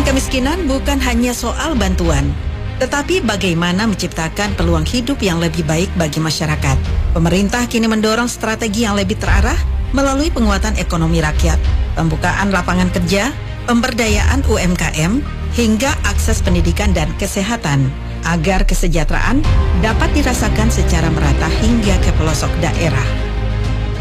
kemiskinan bukan hanya soal bantuan, tetapi bagaimana menciptakan peluang hidup yang lebih baik bagi masyarakat. Pemerintah kini mendorong strategi yang lebih terarah melalui penguatan ekonomi rakyat, pembukaan lapangan kerja, pemberdayaan UMKM, hingga akses pendidikan dan kesehatan, agar kesejahteraan dapat dirasakan secara merata hingga ke pelosok daerah.